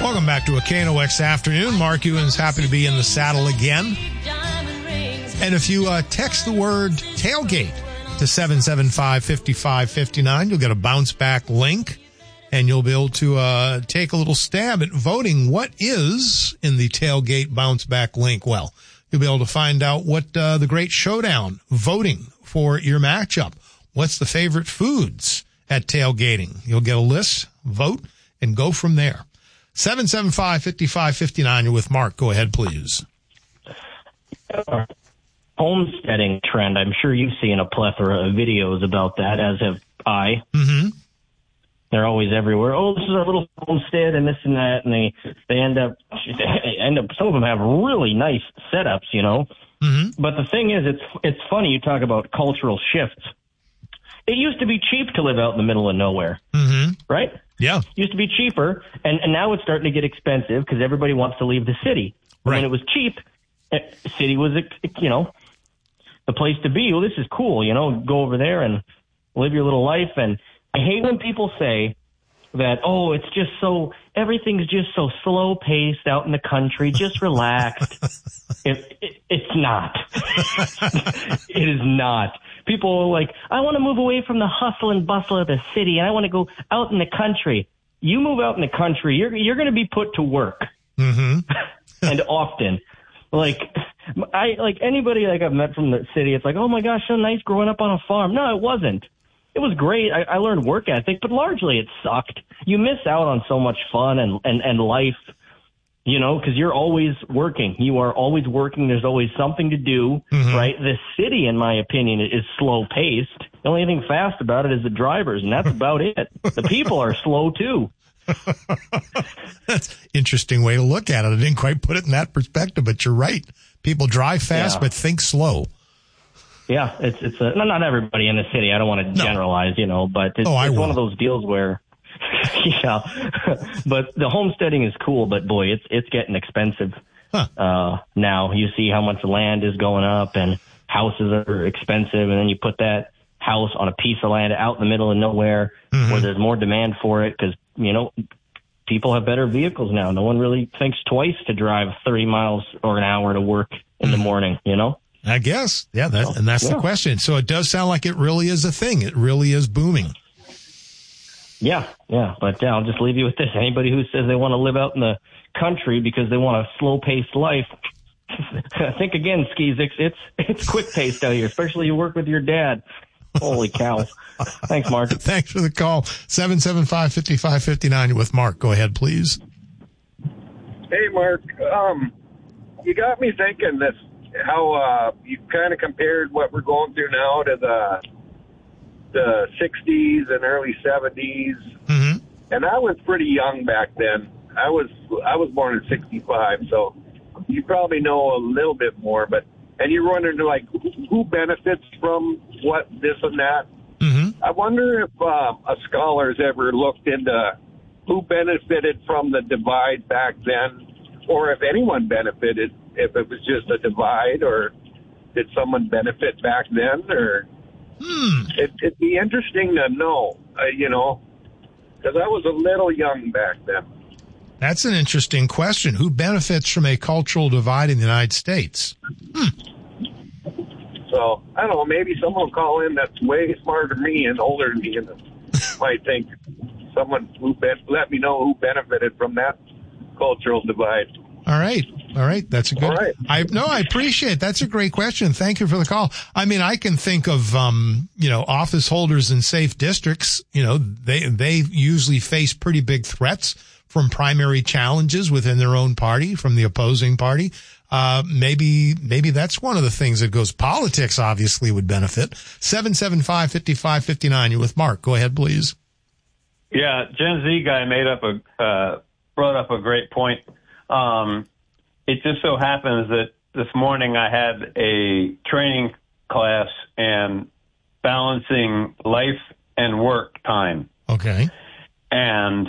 Welcome back to a KNOX afternoon. Mark Ewan's happy to be in the saddle again. And if you text the word tailgate to 775-5559, you'll get a bounce back link, and you'll be able to take a little stab at voting what is in the tailgate bounce back link. Well, you'll be able to find out what the great showdown voting for your matchup. What's the favorite foods at tailgating? You'll get a list, vote, and go from there. 775-5559, you're with Mark. Go ahead, please. Homesteading trend. I'm sure you've seen a plethora of videos about that, as have I. Mm-hmm. They're always everywhere. Oh, this is our little homestead and this and that, and they end up. Some of them have really nice setups, you know. Mm-hmm. But the thing is, it's funny you talk about cultural shifts. It used to be cheap to live out in the middle of nowhere, right? Yeah. It used to be cheaper, and now it's starting to get expensive because everybody wants to leave the city. Right. When it was cheap, city was, you know, the place to be. Well, this is cool, you know, go over there and live your little life. And I hate when people say that, oh, it's just so, everything's just so slow paced out in the country, just relaxed. It's not. It is not. People are like, I want to move away from the hustle and bustle of the city, and I want to go out in the country. You move out in the country, you're going to be put to work. Mm-hmm. And often. Like anybody like I've met from the city, it's like, oh my gosh, so nice growing up on a farm. No, it wasn't. It was great. I learned work ethic, but largely it sucked. You miss out on so much fun and life, you know, because you're always working. You are always working. There's always something to do, right? The city, in my opinion, is slow paced. The only thing fast about it is the drivers, and that's about it. The people are slow too. That's an interesting way to look at it. I didn't quite put it in that perspective, but you're right. People drive fast, but think slow. Yeah, it's not everybody in the city. I don't want to generalize, you know, but it's one of those deals where, yeah. But the homesteading is cool, but boy, it's getting expensive. Now you see how much land is going up, and houses are expensive, and then you put that house on a piece of land out in the middle of nowhere where there's more demand for it because, you know, people have better vehicles now. No one really thinks twice to drive 30 miles or an hour to work in the morning, you know? I guess. Yeah, that's the question. So it does sound like it really is a thing. It really is booming. Yeah. But I'll just leave you with this. Anybody who says they want to live out in the country because they want a slow-paced life, think again, Skeezix. It's quick-paced out here, especially you work with your dad. Holy cow. Thanks, Mark. Thanks for the call. 775-5559 with Mark. Go ahead, please. Hey, Mark. You got me thinking how you kind of compared what we're going through now to the 60s and early 70s. Mm-hmm. And I was pretty young back then. I was born in 65, so you probably know a little bit more, and you're wondering, like, who benefits from what, this and that. Mm-hmm. I wonder if a scholar's ever looked into who benefited from the divide back then, or if anyone benefited, if it was just a divide, or did someone benefit back then, or it'd be interesting to know, you know, because I was a little young back then. That's an interesting question. Who benefits from a cultural divide in the United States? So, I don't know, maybe someone will call in that's way smarter than me and older than me and might think someone let me know who benefited from that cultural divide. All right. That's a good. All right. I appreciate it. That's a great question. Thank you for the call. I mean, I can think of, office holders in safe districts. You know, they usually face pretty big threats from primary challenges within their own party, from the opposing party. Maybe that's one of the things that goes. Politics obviously would benefit. 775-5559. You're with Mark. Go ahead, please. Yeah. Gen Z guy brought up a great point. It just so happens that this morning I had a training class and balancing life and work time. Okay. And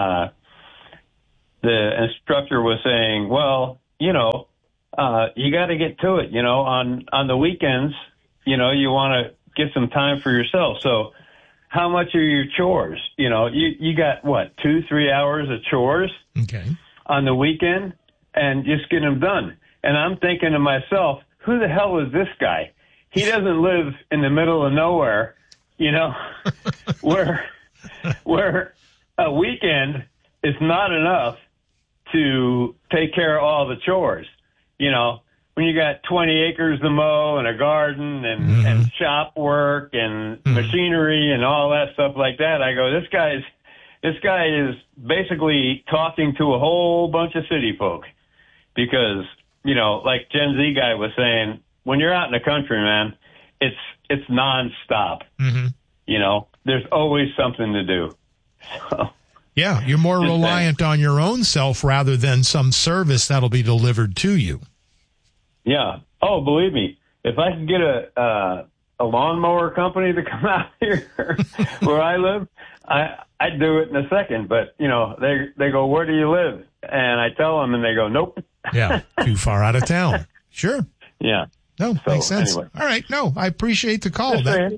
the instructor was saying, well, you know, you got to get to it, you know, on the weekends, you know, you want to get some time for yourself. So how much are your chores? You know, you got what, 2-3 hours of chores? Okay. on the weekend and just get them done. And I'm thinking to myself, who the hell is this guy? He doesn't live in the middle of nowhere, where a weekend is not enough to take care of all the chores. When you got 20 acres to mow and a garden and shop work and machinery and all that stuff like that, I go, this guy is basically talking to a whole bunch of city folk because, like Gen Z guy was saying, when you're out in the country, man, it's nonstop. There's always something to do. So, yeah, you're more reliant on your own self rather than some service that'll be delivered to you. Yeah. Oh, believe me, if I could get a lawnmower company to come out here where I live, I'd do it in a second. But, they go, where do you live? And I tell them, and they go, nope. Yeah, too far out of town. Sure. Yeah. No, makes sense. Anyway. All right. No, I appreciate the call.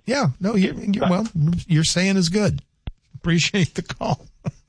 You're saying is good. Appreciate the call.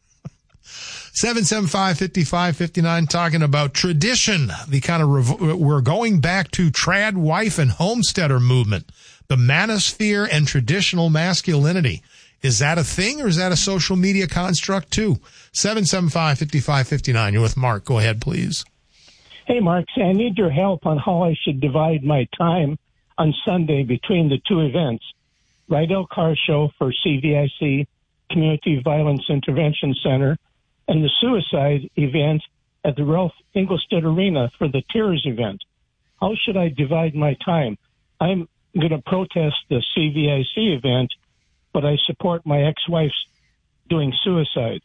775-5559, talking about tradition, the kind of, we're going back to trad wife and homesteader movement, the manosphere and traditional masculinity. Is that a thing or is that a social media construct too? 775-5559, you're with Mark. Go ahead, please. Hey, Mark, I need your help on how I should divide my time on Sunday between the two events. Rydell Car Show for CVIC, Community Violence Intervention Center, and the suicide event at the Ralph Engelstad Arena for the Tears event. How should I divide my time? I'm going to protest the CVIC event, but I support my ex-wife's doing suicide.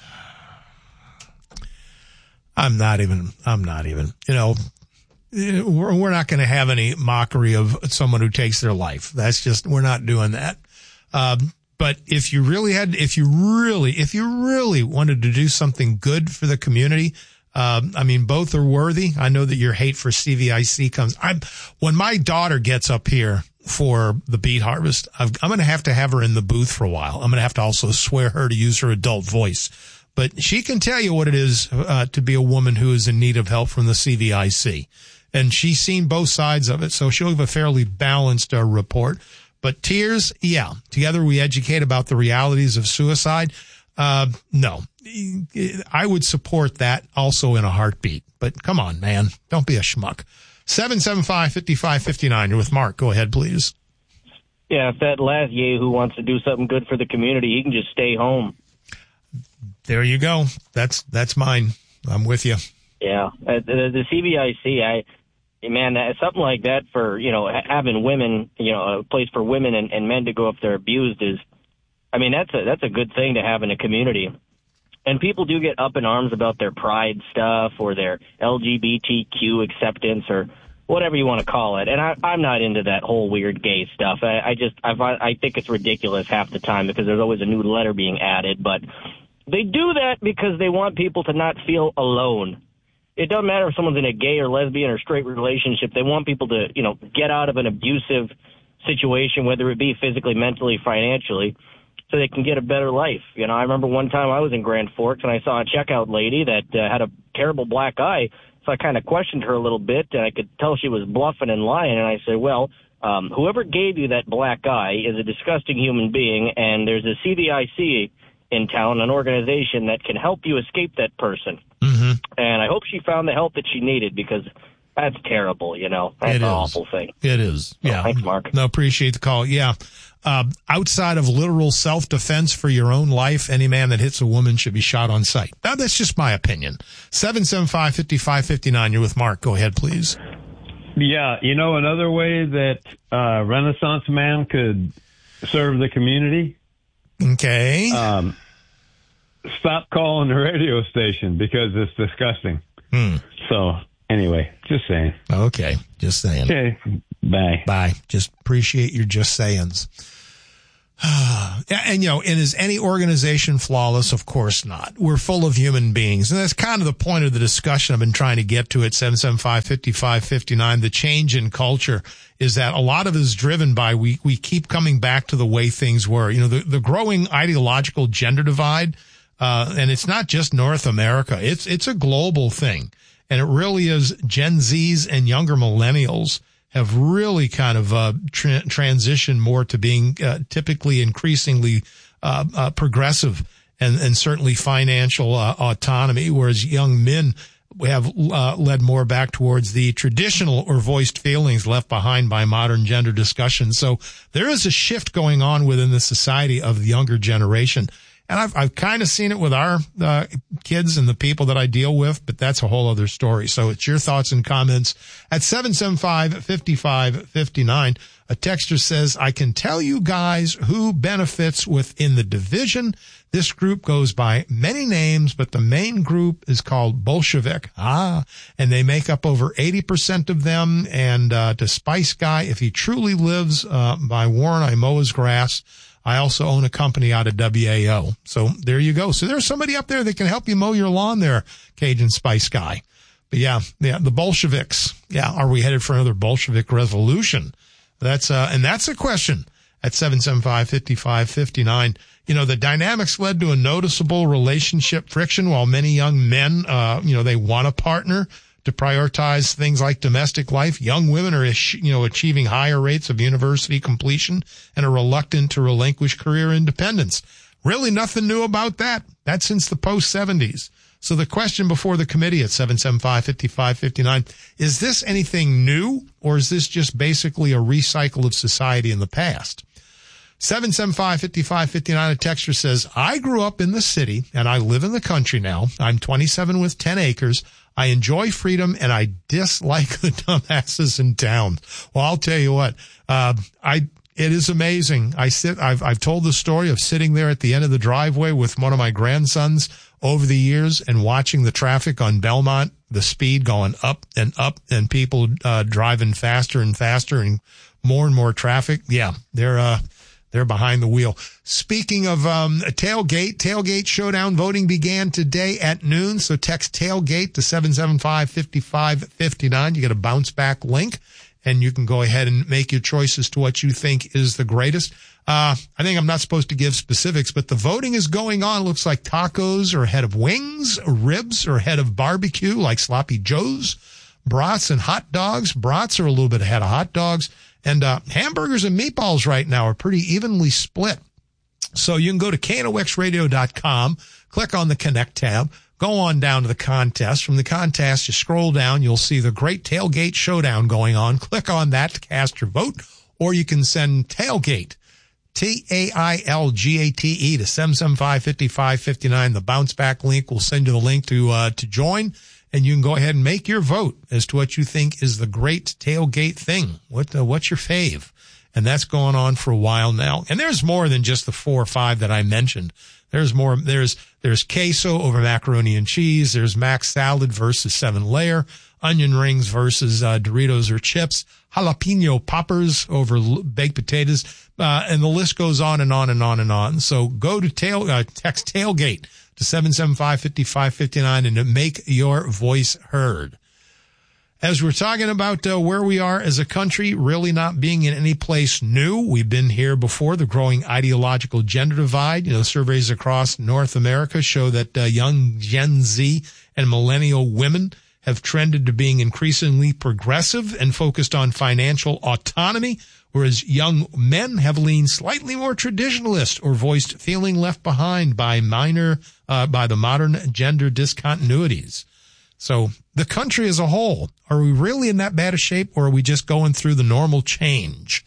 I'm not even, we're not going to have any mockery of someone who takes their life. That's just, we're not doing that. But if you really wanted to do something good for the community, both are worthy. I know that your hate for CVIC comes. When my daughter gets up here for the beet harvest, I'm going to have her in the booth for a while. I'm going to have to also swear her to use her adult voice. But she can tell you what it is to be a woman who is in need of help from the CVIC. And she's seen both sides of it, so she'll have a fairly balanced report. But Tears, yeah, together we educate about the realities of suicide. No, I would support that also in a heartbeat. But come on, man, don't be a schmuck. 775-5559, you're with Mark. Go ahead, please. Yeah, if that last yahoo wants to do something good for the community, he can just stay home. There you go. That's mine. I'm with you. Yeah. The CVIC, something like that for, having women, a place for women and men to go if they're abused is, that's a good thing to have in a community. And people do get up in arms about their pride stuff or their LGBTQ acceptance or whatever you want to call it. And I'm not into that whole weird gay stuff. I think it's ridiculous half the time because there's always a new letter being added, but they do that because they want people to not feel alone. It doesn't matter if someone's in a gay or lesbian or straight relationship. They want people to, get out of an abusive situation, whether it be physically, mentally, financially, so they can get a better life. I remember one time I was in Grand Forks and I saw a checkout lady that had a terrible black eye. So I kind of questioned her a little bit and I could tell she was bluffing and lying. And I said, well, whoever gave you that black eye is a disgusting human being. And there's a CVIC in town, an organization that can help you escape that person. Mm-hmm. And I hope she found the help that she needed because that's terrible, That's an awful thing. It is. Yeah. Thanks, Mark. No, appreciate the call. Yeah. Outside of literal self-defense for your own life, any man that hits a woman should be shot on sight. Now, that's just my opinion. 775-5559, you're with Mark. Go ahead, please. Yeah. Another way that Renaissance man could serve the community. Okay. Stop calling the radio station because it's disgusting. So, anyway, just saying. Okay, just saying. Okay, bye. Bye. Just appreciate your just sayings. And, is any organization flawless? Of course not. We're full of human beings. And that's kind of the point of the discussion I've been trying to get to at 775-5559. The change in culture is that a lot of it is driven by we keep coming back to the way things were. The growing ideological gender divide And it's not just North America. It's a global thing. And it really is. Gen Zs and younger millennials have really kind of transitioned more to being typically increasingly progressive and certainly financial autonomy, whereas young men have led more back towards the traditional or voiced feelings left behind by modern gender discussion. So there is a shift going on within the society of the younger generation. And I've kind of seen it with our kids and the people that I deal with, but that's a whole other story. So it's your thoughts and comments at 775-5559. A texter says, I can tell you guys who benefits within the division. This group goes by many names, but the main group is called Bolshevik. And they make up over 80% of them. And to Spice Guy, if he truly lives by Warren, I mow his grass. I also own a company out of WAO. So there you go. So there's somebody up there that can help you mow your lawn there, Cajun Spice Guy. But yeah, the Bolsheviks. Yeah, are we headed for another Bolshevik revolution? That's a question at 775-5559. You know, the dynamics led to a noticeable relationship friction while many young men, they want a partner to prioritize things like domestic life. Young women are, achieving higher rates of university completion and are reluctant to relinquish career independence. Really nothing new about that. That's since the post-70s. So the question before the committee at 775-5559, is this anything new, or is this just basically a recycle of society in the past? 775-5559, a texter says, I grew up in the city and I live in the country now. I'm 27 with 10 acres. I enjoy freedom and I dislike the dumbasses in town. Well, I'll tell you what, it is amazing. I've told the story of sitting there at the end of the driveway with one of my grandsons over the years and watching the traffic on Belmont, the speed going up, and people driving faster and faster and more traffic. Yeah, they're behind the wheel. Speaking of tailgate showdown voting began today at noon. So text tailgate to 775-5559. You get a bounce back link and you can go ahead and make your choice as to what you think is the greatest. I think I'm not supposed to give specifics, but the voting is going on. It looks like tacos are ahead of wings, ribs are ahead of barbecue like Sloppy Joe's, brats and hot dogs. Brats are a little bit ahead of hot dogs. And hamburgers and meatballs right now are pretty evenly split. So you can go to KNOXradio.com, click on the Connect tab, go on down to the contest. From the contest, you scroll down, you'll see the Great Tailgate Showdown going on. Click on that to cast your vote, or you can send tailgate, TAILGATE, to 775-5559. The bounce back link will send you the link to join. And you can go ahead and make your vote as to what you think is the great tailgate thing. What's your fave? And that's going on for a while now. And there's more than just the 4 or 5 that I mentioned. There's more. There's queso over macaroni and cheese. There's mac salad versus 7-layer. Onion rings versus Doritos or chips. Jalapeno poppers over baked potatoes. And the list goes on and on and on and on. So go to text tailgate to 775-5559 and to make your voice heard. As we're talking about where we are as a country, really not being in any place new. We've been here before. The growing ideological gender divide. Surveys across North America show that young Gen Z and millennial women have trended to being increasingly progressive and focused on financial autonomy, whereas young men have leaned slightly more traditionalist or voiced feeling left behind by the modern gender discontinuities. So the country as a whole, are we really in that bad a shape, or are we just going through the normal change?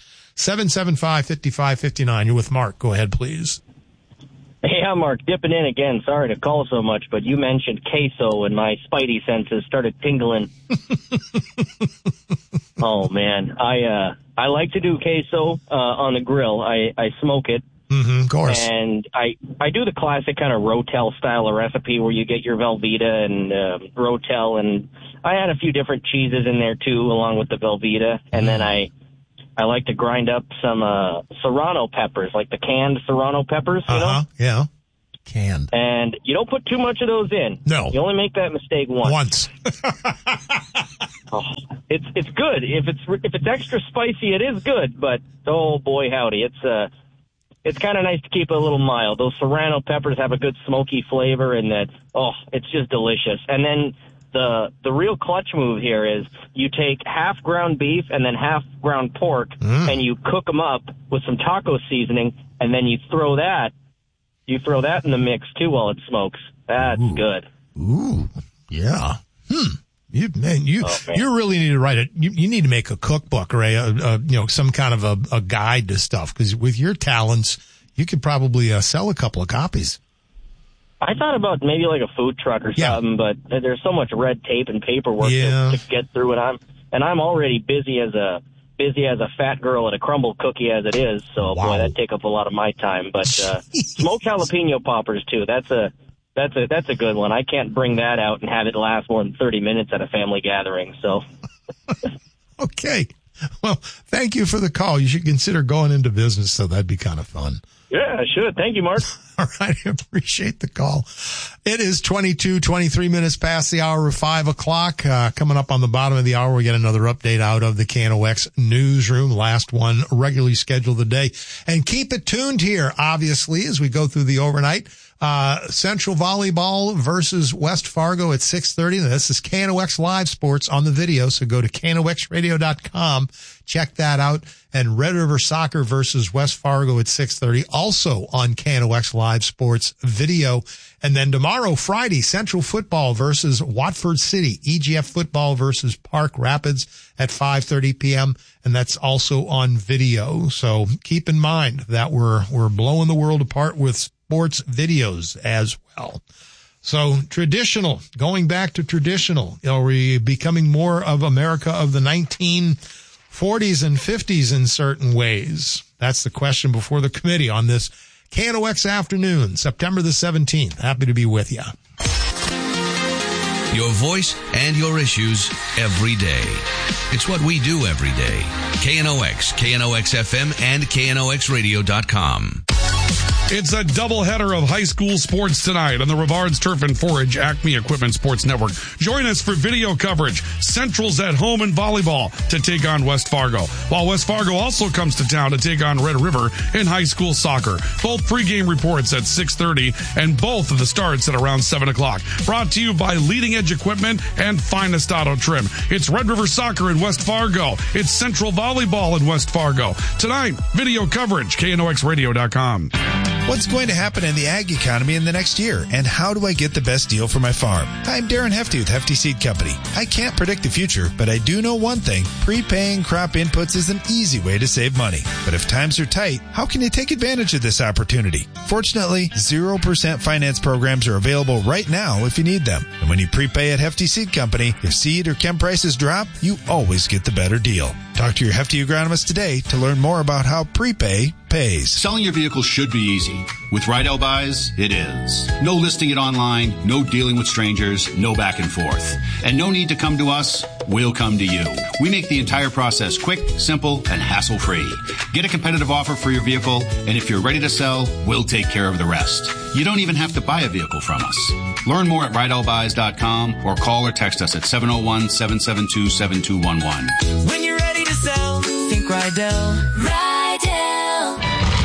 775-5559. You're with Mark. Go ahead, please. Hey, I'm Mark, dipping in again. Sorry to call so much, but you mentioned queso and my spidey senses started tingling. Oh, man. I like to do queso on the grill. I smoke it. Mm-hmm, of course. And I do the classic kind of Rotel style of recipe where you get your Velveeta and Rotel, and I add a few different cheeses in there too, along with the Velveeta. And then I like to grind up some Serrano peppers, like the canned Serrano peppers, you know? Yeah. Canned. And you don't put too much of those in. No. You only make that mistake once. Oh, it's good. If it's extra spicy, it is good. But oh boy, howdy, it's kind of nice to keep it a little mild. Those serrano peppers have a good smoky flavor, and it's just delicious. And then the real clutch move here is you take half ground beef and then half ground pork, and you cook them up with some taco seasoning, and then you throw that in the mix too while it smokes. That's good. Ooh, yeah. You really need to write it. You need to make a cookbook or some kind of a guide to stuff, because with your talents, you could probably sell a couple of copies. I thought about maybe like a food truck or something, but there's so much red tape and paperwork to get through, and I'm already busy as a fat girl at a crumble cookie as it is. So boy, that take up a lot of my time. But smoked jalapeno poppers too. That's a good one. I can't bring that out and have it last more than 30 minutes at a family gathering. So okay. Well, thank you for the call. You should consider going into business, so that'd be kind of fun. Yeah, I should. Thank you, Mark. All right. I appreciate the call. It is 23 minutes past the hour of 5 o'clock. Coming up on the bottom of the hour, we get another update out of the KNOX newsroom. Last one regularly scheduled today. And keep it tuned here, obviously, as we go through the overnight. Central Volleyball versus West Fargo at 6:30. This is KNOX Live Sports on the video, so go to KNOXradio.com. Check that out. And Red River Soccer versus West Fargo at 6:30, also on KNOX Live Sports video. And then tomorrow, Friday, Central Football versus Watford City, EGF Football versus Park Rapids at 5:30 p.m. And that's also on video. So keep in mind that we're blowing the world apart with sports videos as well. So traditional, going back to traditional, are we becoming more of America of the 1940s and 50s in certain ways? That's the question before the committee on this KNOX afternoon, September the 17th. Happy to be with you. Your voice and your issues every day. It's what we do every day. KNOX, KNOX FM, and KNOXradio.com. It's a doubleheader of high school sports tonight on the Rivards Turf and Forage Acme Equipment Sports Network. Join us for video coverage. Central's at home in volleyball to take on West Fargo, while West Fargo also comes to town to take on Red River in high school soccer. Both pregame reports at 6:30 and both of the starts at around 7 o'clock. Brought to you by Leading Edge Equipment and Finest Auto Trim. It's Red River Soccer in West Fargo. It's Central Volleyball in West Fargo. Tonight, video coverage, KNOXradio.com. What's going to happen in the ag economy in the next year, and how do I get the best deal for my farm? I'm Darren Hefty with Hefty Seed Company. I can't predict the future, but I do know one thing. Prepaying crop inputs is an easy way to save money. But if times are tight, how can you take advantage of this opportunity? Fortunately, 0% finance programs are available right now if you need them. And when you prepay at Hefty Seed Company, if seed or chem prices drop, you always get the better deal. Talk to your Hefty agronomist today to learn more about how prepay pays. Selling your vehicle should be easy. With Rydell Buys, it is. No listing it online, no dealing with strangers, no back and forth. And no need to come to us, we'll come to you. We make the entire process quick, simple, and hassle-free. Get a competitive offer for your vehicle, and if you're ready to sell, we'll take care of the rest. You don't even have to buy a vehicle from us. Learn more at RydellBuys.com or call or text us at 701-772-7211. When you're ready to sell, think Rydell. Rydell.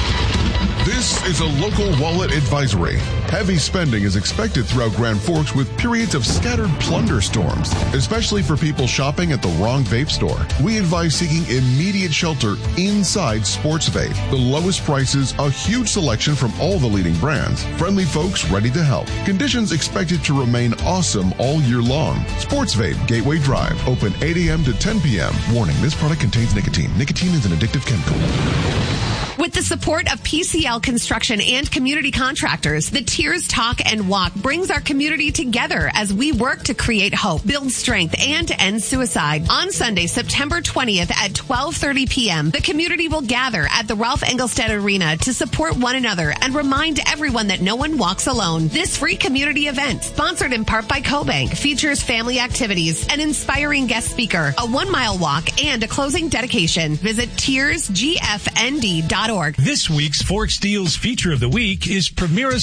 This is a local wallet advisory. Heavy spending is expected throughout Grand Forks with periods of scattered plunder storms, especially for people shopping at the wrong vape store. We advise seeking immediate shelter inside Sports Vape. The lowest prices, a huge selection from all the leading brands, friendly folks ready to help. Conditions expected to remain awesome all year long. Sports Vape, Gateway Drive, open 8 a.m. to 10 p.m. Warning, this product contains nicotine. Nicotine is an addictive chemical. With the support of PCL Construction and community contractors, the Tears Talk and Walk brings our community together as we work to create hope, build strength, and end suicide. On Sunday, September 20th at 12:30 p.m., the community will gather at the Ralph Engelstad Arena to support one another and remind everyone that no one walks alone. This free community event, sponsored in part by CoBank, features family activities, an inspiring guest speaker, a 1-mile walk, and a closing dedication. Visit tearsgfnd.org. This week's Forks Deals feature of the week is Premier Aesthetics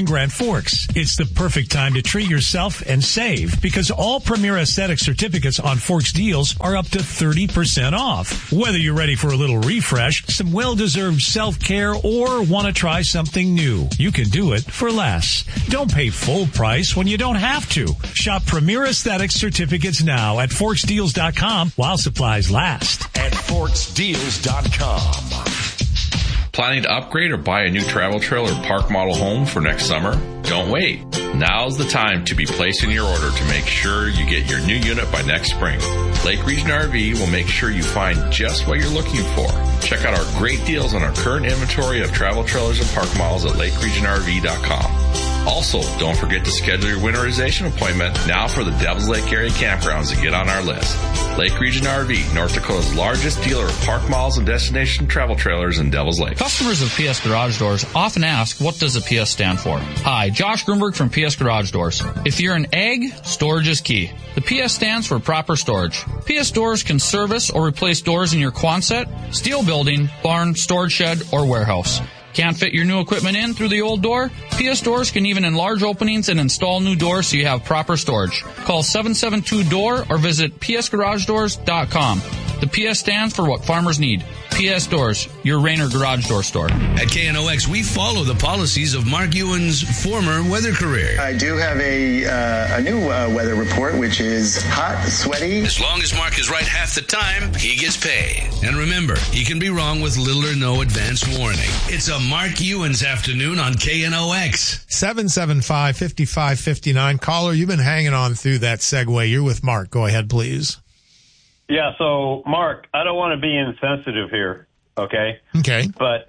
in Grand Forks. It's the perfect time to treat yourself and save because all Premier Aesthetic certificates on Forks deals are up to 30% off. Whether you're ready for a little refresh, some well-deserved self-care, or want to try something new, you can do it for less. Don't pay full price when you don't have to. Shop Premier Aesthetic certificates now at ForksDeals.com while supplies last. At ForksDeals.com. Planning to upgrade or buy a new travel trailer or park model home for next summer? Don't wait. Now's the time to be placing your order to make sure you get your new unit by next spring. Lake Region RV will make sure you find just what you're looking for. Check out our great deals on our current inventory of travel trailers and park models at LakeRegionRV.com. Also, don't forget to schedule your winterization appointment now for the Devils Lake area campgrounds to get on our list. Lake Region RV, North Dakota's largest dealer of park models and destination travel trailers in Devils Lake. Customers of PS Garage Doors often ask, what does a PS stand for? Hi, Josh Grunberg from PS Garage Doors. If you're an egg, storage is key. The PS stands for proper storage. PS Doors can service or replace doors in your Quonset, steel building, barn, storage shed, or warehouse. Can't fit your new equipment in through the old door? PS Doors can even enlarge openings and install new doors so you have proper storage. Call 772-DOOR or visit psgaragedoors.com. The PS stands for what farmers need. PS Doors, your Rainer garage door store. At KNOX, we follow the policies of Mark Ewan's former weather career. I do have a new weather report, which is hot, sweaty. As long as Mark is right half the time, he gets paid. And remember, he can be wrong with little or no advance warning. It's a Mark Ewan's afternoon on KNOX. 775-5559. Caller, you've been hanging on through that segue. You're with Mark. Go ahead, please. Yeah, so, Mark, I don't want to be insensitive here, okay? Okay. But,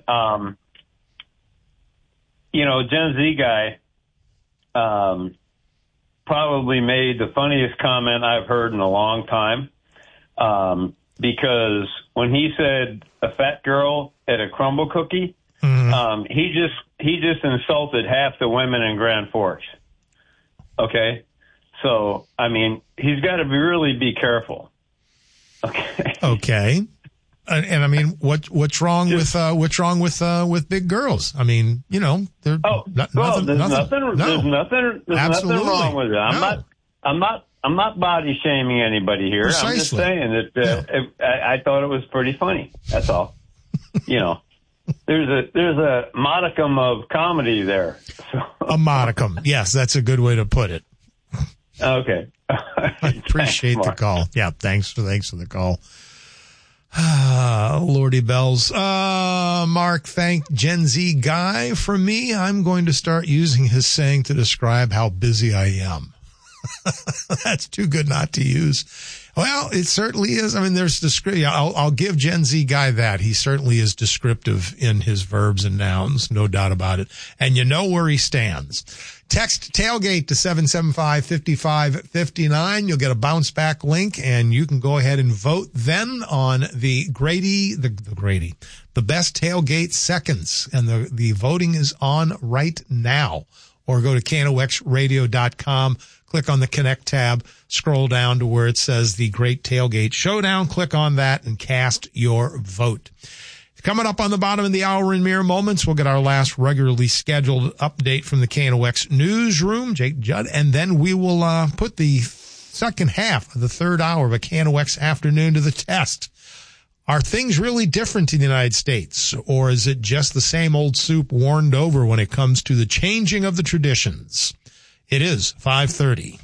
Gen Z guy probably made the funniest comment I've heard in a long time because when he said a fat girl at a crumble cookie, he just insulted half the women in Grand Forks, okay? So, I mean, he's got to really be careful. Okay. And I mean, what's wrong with big girls? I mean, there's nothing wrong with it. I'm not body shaming anybody here. Precisely. I'm just saying that I thought it was pretty funny. That's all. There's a modicum of comedy there. So. A modicum. Yes, that's a good way to put it. Okay. I appreciate the call. Yeah, thanks for the call. Lordy bells. Mark, thank Gen Z guy for me. I'm going to start using his saying to describe how busy I am. That's too good not to use. Well, it certainly is. I mean, I'll give Gen Z guy that. He certainly is descriptive in his verbs and nouns, no doubt about it. And you know where he stands. Text tailgate to 775-5559. You'll get a bounce back link and you can go ahead and vote then on the best tailgate seconds. And the voting is on right now. Or go to KNOXradio.com, click on the Connect tab, scroll down to where it says the Great Tailgate Showdown. Click on that and cast your vote. Coming up on the bottom of the hour in mere moments, we'll get our last regularly scheduled update from the KNOX newsroom, Jake Judd, and then we will put the second half of the third hour of a KNOX afternoon to the test. Are things really different in the United States, or is it just the same old soup warmed over when it comes to the changing of the traditions? It is 5:30.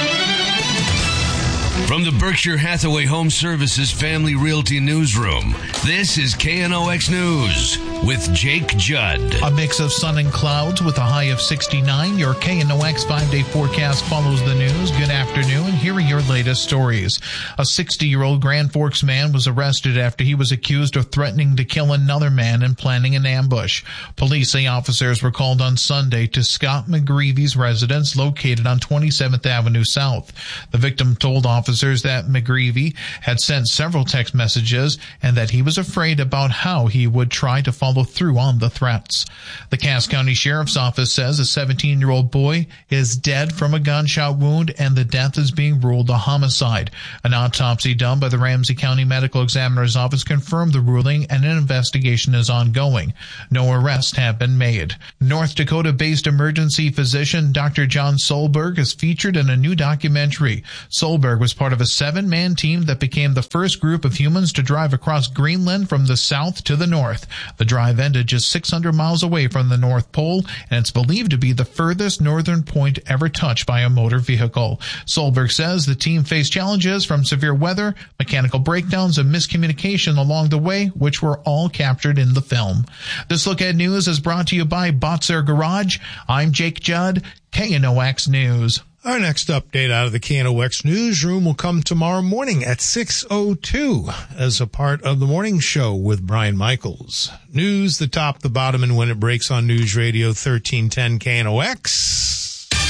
From the Berkshire Hathaway Home Services Family Realty Newsroom, this is KNOX News with Jake Judd. A mix of sun and clouds with a high of 69. Your KNOX 5-day forecast follows the news. Good afternoon. Here are your latest stories. A 60-year-old Grand Forks man was arrested after he was accused of threatening to kill another man and planning an ambush. Police say officers were called on Sunday to Scott McGreevy's residence located on 27th Avenue South. The victim told officers officers that McGreevy had sent several text messages and that he was afraid about how he would try to follow through on the threats. The Cass County Sheriff's Office says a 17-year-old boy is dead from a gunshot wound and the death is being ruled a homicide. An autopsy done by the Ramsey County Medical Examiner's Office confirmed the ruling and an investigation is ongoing. No arrests have been made. North Dakota-based emergency physician Dr. John Solberg is featured in a new documentary. Solberg was part of a 7-man team that became the first group of humans to drive across Greenland from the south to the north. The drive ended just 600 miles away from the North Pole, and it's believed to be the furthest northern point ever touched by a motor vehicle. Solberg says the team faced challenges from severe weather, mechanical breakdowns, and miscommunication along the way, which were all captured in the film. This Look At News is brought to you by Botzer Garage. I'm Jake Judd, KNOX News. Our next update out of the KNOX newsroom will come tomorrow morning at 6:02 as a part of the morning show with Brian Michaels. News, the top, the bottom, and when it breaks on News Radio 1310 KNOX.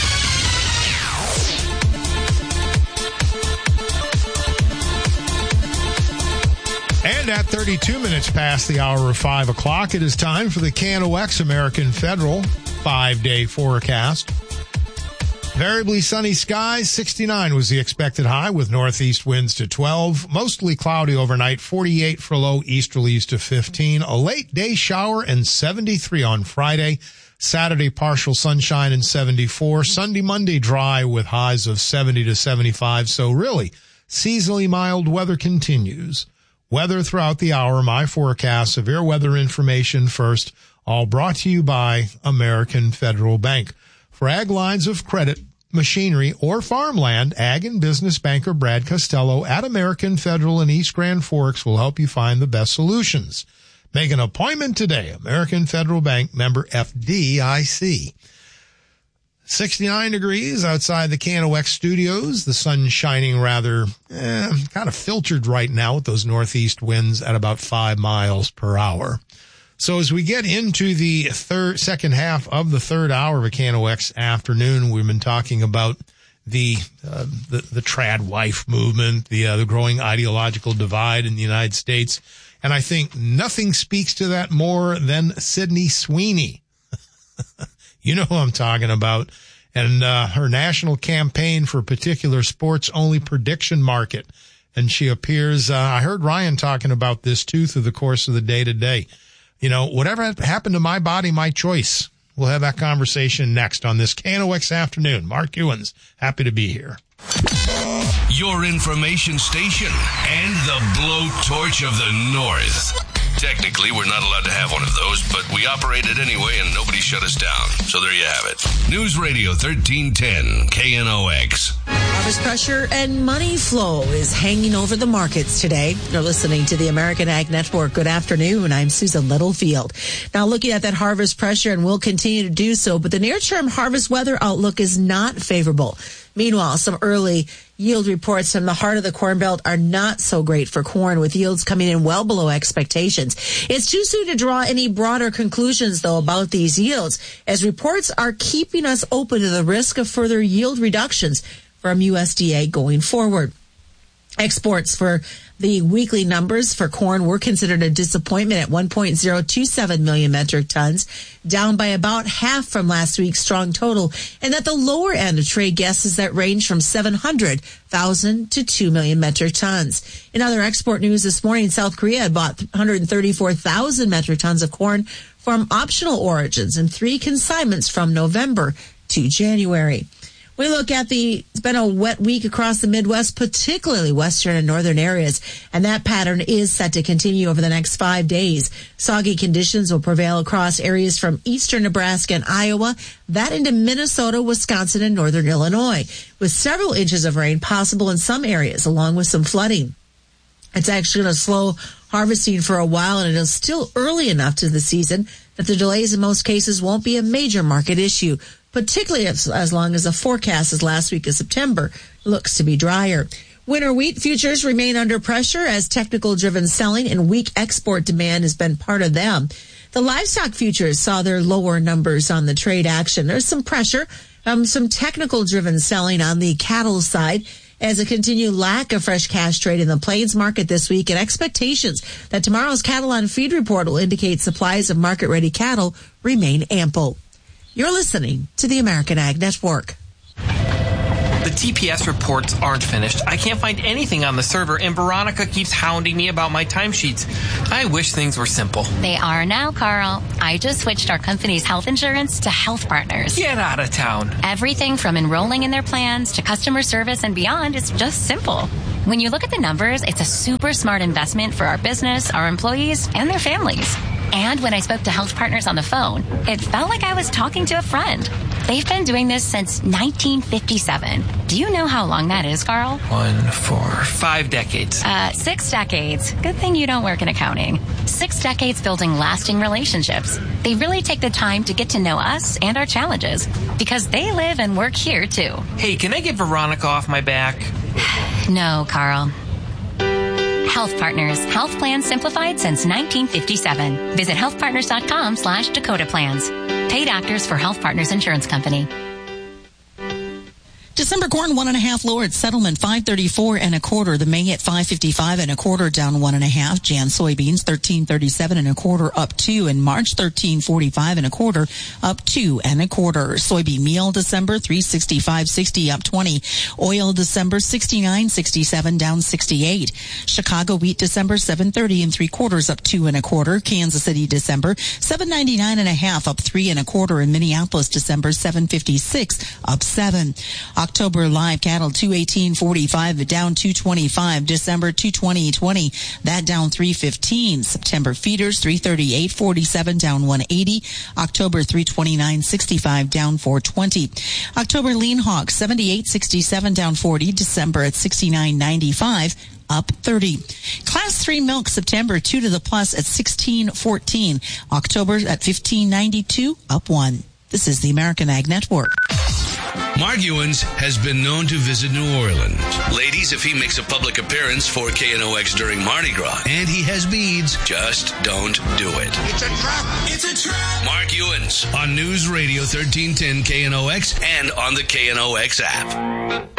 And at 32 minutes past the hour of 5 o'clock, it is time for the KNOX American Federal 5-day forecast. Variably sunny skies, 69 was the expected high with northeast winds to 12. Mostly cloudy overnight, 48 for low, easterlies to 15. A late day shower and 73 on Friday. Saturday, partial sunshine and 74. Sunday, Monday, dry with highs of 70 to 75. So really, seasonally mild weather continues. Weather throughout the hour, my forecast, severe weather information first, all brought to you by American Federal Bank. For ag lines of credit, machinery, or farmland, ag and business banker Brad Costello at American Federal in East Grand Forks will help you find the best solutions. Make an appointment today. American Federal Bank, member FDIC. 69 degrees outside the KNOX studios. The sun shining rather kind of filtered right now with those northeast winds at about 5 miles per hour. So as we get into the second half of the third hour of a KNOX afternoon, we've been talking about the trad wife movement, the growing ideological divide in the United States. And I think nothing speaks to that more than Sydney Sweeney. You know who I'm talking about. And her national campaign for a particular sports-only prediction market. And she appears, I heard Ryan talking about this too through the course of the day today. You know, whatever happened to my body, my choice. We'll have that conversation next on this KNOX afternoon. Mark Ewens, happy to be here. Your information station and the blowtorch of the North. Technically, we're not allowed to have one of those, but we operate it anyway and nobody shut us down. So there you have it. News Radio 1310, KNOX. Harvest pressure and money flow is hanging over the markets today. You're listening to the American Ag Network. Good afternoon. I'm Susan Littlefield. Now looking at that harvest pressure, and we'll continue to do so, but the near-term harvest weather outlook is not favorable. Meanwhile, some early yield reports from the heart of the Corn Belt are not so great for corn, with yields coming in well below expectations. It's too soon to draw any broader conclusions, though, about these yields, as reports are keeping us open to the risk of further yield reductions from USDA going forward. Exports for the weekly numbers for corn were considered a disappointment at 1.027 million metric tons, down by about half from last week's strong total, and at the lower end of trade guesses that range from 700,000 to 2 million metric tons. In other export news this morning, South Korea had bought 134,000 metric tons of corn from optional origins and 3 consignments from November to January. We look at it's been a wet week across the Midwest, particularly western and northern areas, and that pattern is set to continue over the next 5 days. Soggy conditions will prevail across areas from eastern Nebraska and Iowa, that into Minnesota, Wisconsin, and northern Illinois, with several inches of rain possible in some areas, along with some flooding. It's actually going to slow harvesting for a while, and it is still early enough to the season that the delays in most cases won't be a major market issue, particularly as long as the forecast as last week of September looks to be drier. Winter wheat futures remain under pressure as technical-driven selling and weak export demand has been part of them. The livestock futures saw their lower numbers on the trade action. There's some pressure, some technical-driven selling on the cattle side, as a continued lack of fresh cash trade in the Plains market this week and expectations that tomorrow's cattle on feed report will indicate supplies of market-ready cattle remain ample. You're listening to the American Ag Network. The TPS reports aren't finished. I can't find anything on the server, and Veronica keeps hounding me about my timesheets. I wish things were simple. They are now, Carl. I just switched our company's health insurance to Health Partners. Get out of town. Everything from enrolling in their plans to customer service and beyond is just simple. When you look at the numbers, it's a super smart investment for our business, our employees, and their families. And when I spoke to Health Partners on the phone, it felt like I was talking to a friend. They've been doing this since 1957. Do you know how long that is, Carl? 5 decades. 6 decades. Good thing you don't work in accounting. 6 decades building lasting relationships. They really take the time to get to know us and our challenges because they live and work here, too. Hey, can I get Veronica off my back? No, Carl. Health Partners. Health plans simplified since 1957. Visit healthpartners.com/Dakota Plans. Paid actors for Health Partners Insurance Company. December corn 1.5 lower at settlement 5.34 1/4. The May at 5.55 1/4 down 1.5. Jan soybeans 13.37 1/4 up 2, and March 13.45 1/4 up 2 1/4. Soybean meal December 3.65.60 up 20. Oil December 69.67 down 68. Chicago wheat December 7.30 3/4 up 2 1/4. Kansas City December 7.99 1/2 up 3 1/4, and Minneapolis December 7.56 up 7. October live cattle 218.45 down 225. December 220.20 that down 315. September feeders 338.47 down 180. October 329.65 down 420. October lean hogs 78.67 down 40. December at 69.95 up 30. Class 3 milk September 2 to the plus at 16.14. October at 15.92 up 1. This is the American Ag Network. Mark Ewens has been known to visit New Orleans. Ladies, if he makes a public appearance for KNOX during Mardi Gras and he has beads, just don't do it. It's a trap! It's a trap! Mark Ewens on News Radio 1310 KNOX and on the KNOX app.